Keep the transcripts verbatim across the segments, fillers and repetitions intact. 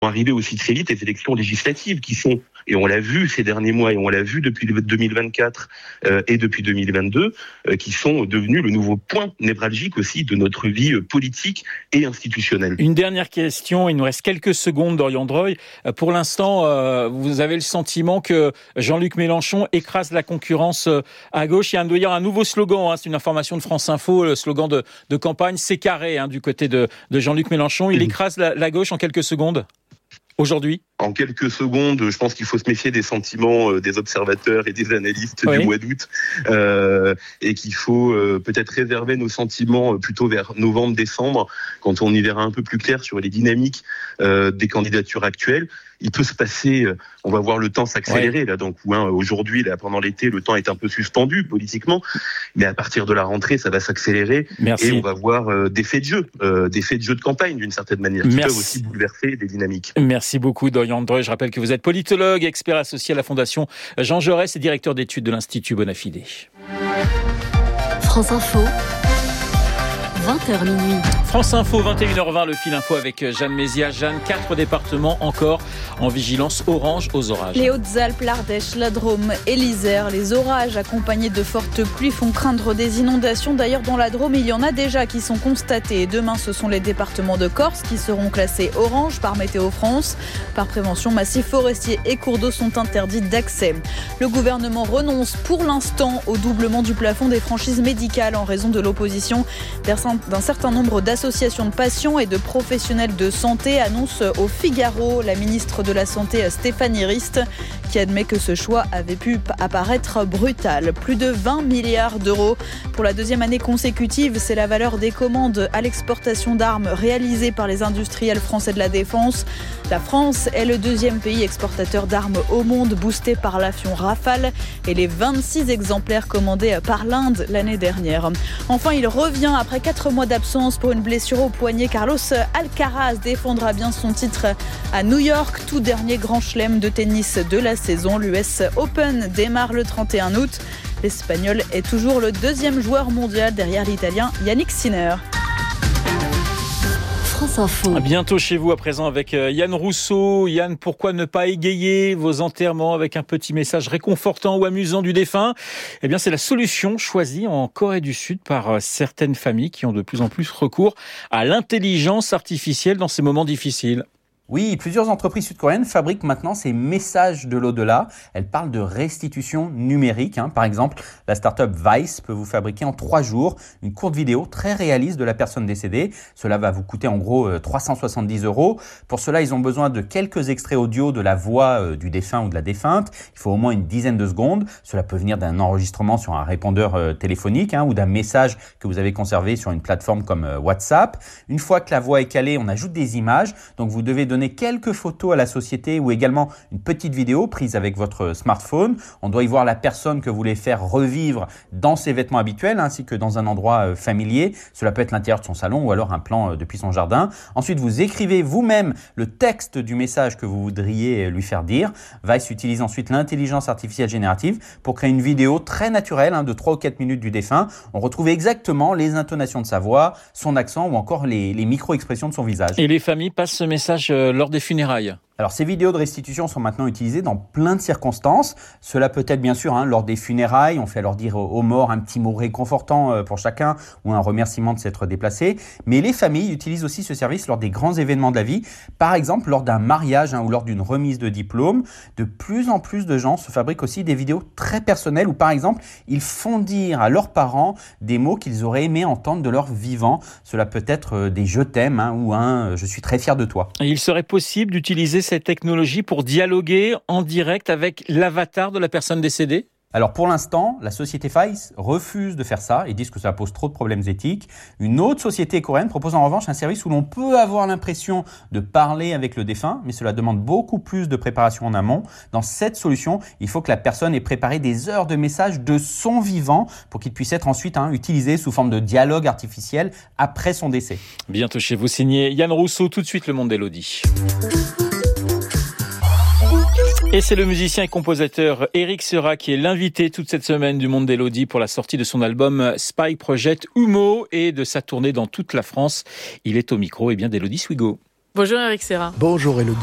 arriver aussi très vite les élections législatives qui sont, et on l'a vu ces derniers mois, et on l'a vu depuis deux mille vingt-quatre euh, et depuis deux mille vingt-deux, euh, qui sont devenus le nouveau point névralgique aussi de notre vie euh, politique et institutionnelle. Une dernière question, il nous reste quelques secondes, Dorian Droy. Pour l'instant, euh, vous avez le sentiment que Jean-Luc Mélenchon écrase la concurrence euh, à gauche. Il y a d'ailleurs un nouveau slogan, hein, c'est une information de France Info, le slogan de, de campagne, c'est carré hein, du côté de, de Jean-Luc Mélenchon. Il écrase la, la gauche en quelques secondes aujourd'hui. En quelques secondes, je pense qu'il faut se méfier des sentiments des observateurs et des analystes oui. du mois d'août, euh, et qu'il faut euh, peut-être réserver nos sentiments plutôt vers novembre-décembre, quand on y verra un peu plus clair sur les dynamiques euh, des candidatures actuelles. Il peut se passer, on va voir le temps s'accélérer, ouais. là, donc, hein, aujourd'hui, là, pendant l'été, le temps est un peu suspendu politiquement, mais à partir de la rentrée, ça va s'accélérer. Merci. Et on va voir euh, des faits de jeu, euh, des faits de jeu de campagne, d'une certaine manière, qui Merci. peuvent aussi bouleverser des dynamiques. Merci beaucoup, Dorian Droy. Je rappelle que vous êtes politologue, expert associé à la Fondation Jean Jaurès et directeur d'études de l'Institut Bonafide. France Info. vingt heures minuit. France Info, vingt et une heures vingt, le fil info avec Jeanne Mézia. Jeanne, quatre départements encore en vigilance orange aux orages. Les Hautes-Alpes, l'Ardèche, la Drôme et l'Isère. Les orages accompagnés de fortes pluies font craindre des inondations. D'ailleurs, dans la Drôme, il y en a déjà qui sont constatées. Demain, ce sont les départements de Corse qui seront classés orange par Météo France. Par prévention, massifs forestiers et cours d'eau sont interdits d'accès. Le gouvernement renonce pour l'instant au doublement du plafond des franchises médicales en raison de l'opposition d'un certain nombre d'associations de patients et de professionnels de santé, annonce au Figaro la ministre de la Santé Stéphanie Rist, qui admet que ce choix avait pu apparaître brutal. Plus de vingt milliards d'euros pour la deuxième année consécutive, c'est la valeur des commandes à l'exportation d'armes réalisées par les industriels français de la défense. La France est le deuxième pays exportateur d'armes au monde, boosté par l'avion Rafale et les vingt-six exemplaires commandés par l'Inde l'année dernière. Enfin, il revient après quatre mois d'absence pour une blessure au poignet. Carlos Alcaraz défendra bien son titre à New York, tout dernier grand chelem de tennis de la saison. L'U S Open démarre le trente et un août. L'Espagnol est toujours le deuxième joueur mondial derrière l'Italien Yannick Sinner. France Info. À bientôt chez vous à présent avec Yann Rousseau. Yann, pourquoi ne pas égayer vos enterrements avec un petit message réconfortant ou amusant du défunt ? Eh bien, c'est la solution choisie en Corée du Sud par certaines familles qui ont de plus en plus recours à l'intelligence artificielle dans ces moments difficiles. Oui, plusieurs entreprises sud-coréennes fabriquent maintenant ces messages de l'au-delà. Elles parlent de restitution numérique. Hein. Par exemple, la start-up Vice peut vous fabriquer en trois jours une courte vidéo très réaliste de la personne décédée. Cela va vous coûter en gros trois cent soixante-dix euros. Pour cela, ils ont besoin de quelques extraits audio de la voix du défunt ou de la défunte. Il faut au moins une dizaine de secondes. Cela peut venir d'un enregistrement sur un répondeur téléphonique hein, ou d'un message que vous avez conservé sur une plateforme comme WhatsApp. Une fois que la voix est calée, on ajoute des images. Donc, vous devez donner quelques photos à la société ou également une petite vidéo prise avec votre smartphone. On doit y voir la personne que vous voulez faire revivre dans ses vêtements habituels ainsi que dans un endroit familier. Cela peut être l'intérieur de son salon ou alors un plan depuis son jardin. Ensuite, vous écrivez vous-même le texte du message que vous voudriez lui faire dire. Vice utilise ensuite l'intelligence artificielle générative pour créer une vidéo très naturelle hein, de trois ou quatre minutes du défunt. On retrouve exactement les intonations de sa voix, son accent ou encore les, les micro-expressions de son visage. Et les familles passent ce message lors des funérailles. Alors, ces vidéos de restitution sont maintenant utilisées dans plein de circonstances. Cela peut être bien sûr hein, lors des funérailles, on fait alors dire aux morts un petit mot réconfortant pour chacun ou un remerciement de s'être déplacé. Mais les familles utilisent aussi ce service lors des grands événements de la vie, par exemple lors d'un mariage hein, ou lors d'une remise de diplôme. De plus en plus de gens se fabriquent aussi des vidéos très personnelles où par exemple ils font dire à leurs parents des mots qu'ils auraient aimé entendre de leur vivant. Cela peut être des je t'aime hein, ou un je suis très fier de toi. Et il serait possible d'utiliser cette technologie pour dialoguer en direct avec l'avatar de la personne décédée ? Alors pour l'instant, la société Vice refuse de faire ça et disent que ça pose trop de problèmes éthiques. Une autre société coréenne propose en revanche un service où l'on peut avoir l'impression de parler avec le défunt, mais cela demande beaucoup plus de préparation en amont. Dans cette solution, il faut que la personne ait préparé des heures de messages de son vivant pour qu'il puisse être ensuite hein, utilisé sous forme de dialogue artificiel après son décès. Bientôt chez vous, signé Yann Rousseau, tout de suite le monde d'Élodie. Et c'est le musicien et compositeur Éric Sera qui est l'invité toute cette semaine du Monde d'Élodie pour la sortie de son album Spy Project Humo et de sa tournée dans toute la France. Il est au micro et bien d'Élodie Swigo. Bonjour Eric Serra. Bonjour Élodie.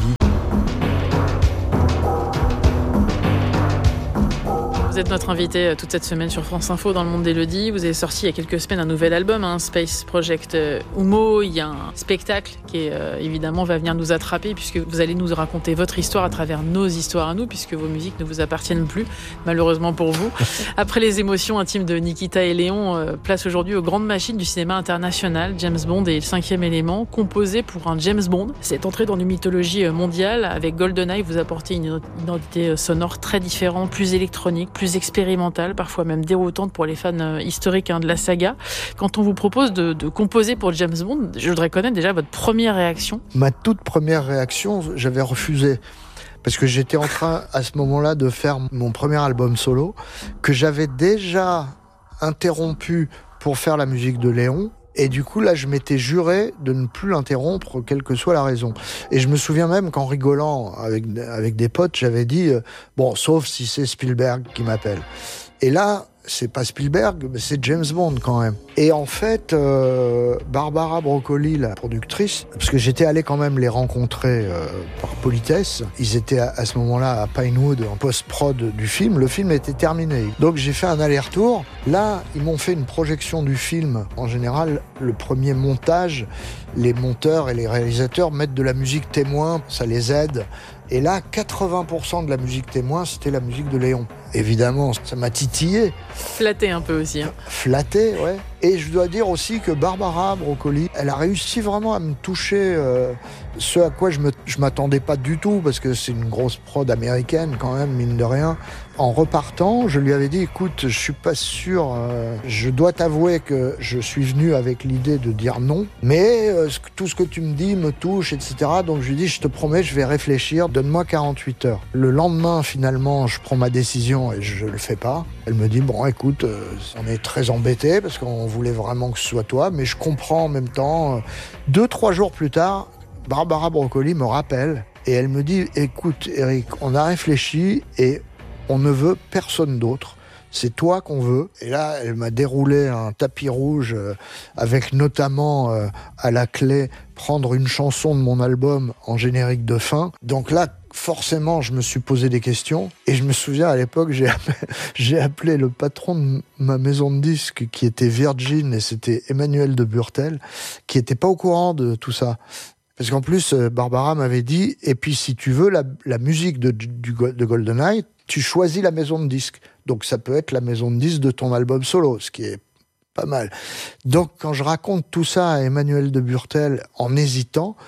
Vous êtes notre invité toute cette semaine sur France Info dans le monde d'Élodie. Vous avez sorti il y a quelques semaines un nouvel album, hein, Space Project Humo. Il y a un spectacle qui est, euh, évidemment va venir nous attraper puisque vous allez nous raconter votre histoire à travers nos histoires à nous, puisque vos musiques ne vous appartiennent plus, malheureusement pour vous. Après les émotions intimes de Nikita et Léon, euh, place aujourd'hui aux grandes machines du cinéma international, James Bond et le cinquième élément, composé pour un James Bond. C'est entré dans une mythologie mondiale. Avec GoldenEye, vous apportez une identité sonore très différente, plus électronique, plus expérimentale, parfois même déroutante pour les fans historiques hein, de la saga. Quand on vous propose de, de composer pour James Bond, je voudrais connaître déjà votre première réaction. Ma toute première réaction, j'avais refusé. Parce que j'étais en train, à ce moment-là, de faire mon premier album solo, que j'avais déjà interrompu pour faire la musique de Léon. Et du coup, là, je m'étais juré de ne plus l'interrompre, quelle que soit la raison. Et je me souviens même qu'en rigolant avec, avec des potes, j'avais dit, euh, bon, sauf si c'est Spielberg qui m'appelle. Et là, c'est pas Spielberg, mais c'est James Bond quand même. Et en fait, euh, Barbara Broccoli, la productrice, parce que j'étais allé quand même les rencontrer euh, par politesse, ils étaient à, à ce moment-là à Pinewood, en post-prod du film, le film était terminé. Donc j'ai fait un aller-retour. Là, ils m'ont fait une projection du film. En général, le premier montage, les monteurs et les réalisateurs mettent de la musique témoin, ça les aide. Et là, quatre-vingts pour cent de la musique témoin, c'était la musique de Léon. Évidemment, ça m'a titillé. Flatté un peu aussi. Hein. Flatté, ouais. Et je dois dire aussi que Barbara Broccoli, elle a réussi vraiment à me toucher, euh, ce à quoi je me, je m'attendais pas du tout, parce que c'est une grosse prod américaine quand même, mine de rien. En repartant, je lui avais dit, écoute, je suis pas sûr, euh, je dois t'avouer que je suis venu avec l'idée de dire non, mais euh, tout ce que tu me dis me touche, et cetera. Donc je lui dis, je te promets, je vais réfléchir, donne-moi quarante-huit heures. Le lendemain, finalement, je prends ma décision et je le fais pas. Elle me dit, bon, écoute, euh, on est très embêtés parce qu'on voulait vraiment que ce soit toi, mais je comprends en même temps. Deux, trois jours plus tard, Barbara Broccoli me rappelle et elle me dit, écoute, Eric, on a réfléchi et on ne veut personne d'autre. C'est toi qu'on veut. Et là, elle m'a déroulé un tapis rouge euh, avec notamment euh, à la clé prendre une chanson de mon album en générique de fin. Donc là, forcément, je me suis posé des questions. Et je me souviens, à l'époque, j'ai appelé, j'ai appelé le patron de ma maison de disques qui était Virgin, et c'était Emmanuel de Burtel, qui était pas au courant de tout ça. Parce qu'en plus, Barbara m'avait dit, et puis si tu veux la, la musique de, du, de GoldenEye, tu choisis la maison de disques. Donc ça peut être la maison de disques de ton album solo, ce qui est pas mal. Donc quand je raconte tout ça à Emmanuel de Burtel en hésitant,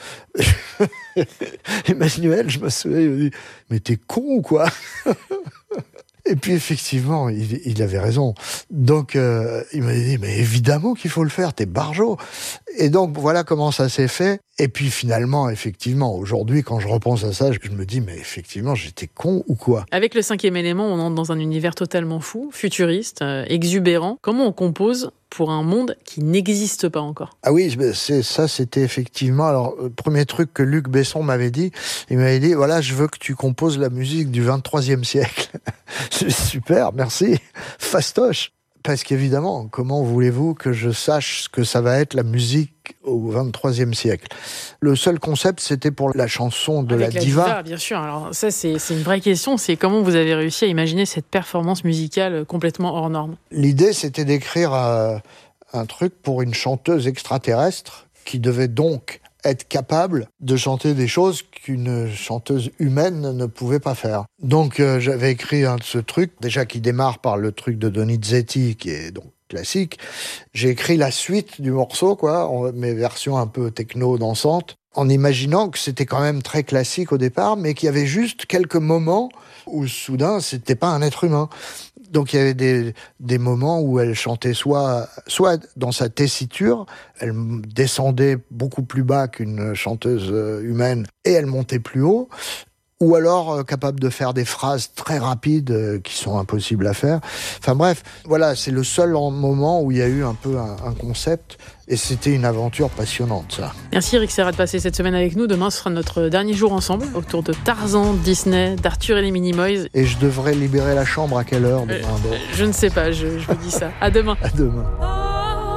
Emmanuel, je me souviens, il me dit, mais t'es con ou quoi? Et puis effectivement, il, il avait raison. Donc euh, il m'a dit, mais évidemment qu'il faut le faire, t'es barjot. Et donc voilà comment ça s'est fait. Et puis finalement, effectivement, aujourd'hui, quand je repense à ça, je me dis, mais effectivement, j'étais con ou quoi? Avec le cinquième élément, on entre dans un univers totalement fou, futuriste, euh, exubérant. Comment on compose pour un monde qui n'existe pas encore? Ah oui, c'est, ça c'était effectivement... Alors, le premier truc que Luc Besson m'avait dit, il m'avait dit, voilà, je veux que tu composes la musique du vingt-troisième siècle. Super, merci, fastoche. Parce qu'évidemment, comment voulez-vous que je sache ce que ça va être la musique au vingt-troisième siècle? Le seul concept, c'était pour la chanson de Avec la, la diva. diva. Bien sûr, alors ça c'est, c'est une vraie question, c'est comment vous avez réussi à imaginer cette performance musicale complètement hors norme? L'idée, c'était d'écrire euh, un truc pour une chanteuse extraterrestre qui devait donc être capable de chanter des choses qu'une chanteuse humaine ne pouvait pas faire. Donc euh, j'avais écrit un, ce truc, déjà qui démarre par le truc de Donizetti, qui est donc classique. J'ai écrit la suite du morceau, quoi, en, mes versions un peu techno dansantes, en imaginant que c'était quand même très classique au départ, mais qu'il y avait juste quelques moments où soudain c'était pas un être humain. Donc il y avait des, des moments où elle chantait soit, soit dans sa tessiture, elle descendait beaucoup plus bas qu'une chanteuse humaine et elle montait plus haut, ou alors euh, capable de faire des phrases très rapides euh, qui sont impossibles à faire. Enfin bref, voilà, c'est le seul moment où il y a eu un peu un, un concept, et c'était une aventure passionnante, ça. Merci Eric Serra de passer cette semaine avec nous. Demain, ce sera notre dernier jour ensemble, autour de Tarzan, Disney, d'Arthur et les Minimoys. Et je devrais libérer la chambre à quelle heure demain? euh, Je ne sais pas, je, je vous dis ça. À demain. À demain.